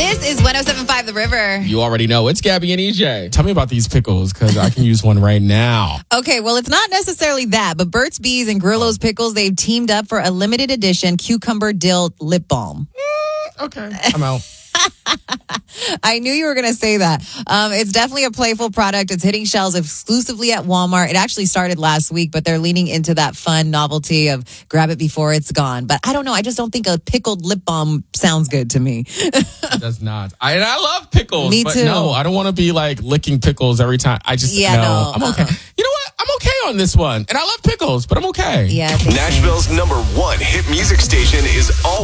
This is 107.5 The River. You already know. It's Gabby and EJ. Tell me about these pickles, because I can use one right now. Okay, well, it's not necessarily that, but Burt's Bees and Grillo's Pickles, they've teamed up for a limited edition cucumber dill lip balm. Okay, I'm out. I knew you were going to say that. It's definitely a playful product. It's hitting shelves exclusively at Walmart. It actually started last week, but they're leaning into that fun novelty of grab it before it's gone. But I don't know. I just don't think a pickled lip balm sounds good to me. It does not. I love pickles. Me but too. No, I don't want to be like licking pickles every time. I'm okay. You know what? I'm okay on this one. And I love pickles, but I'm okay. Yeah. I think so. Nashville's #1 hit music station is all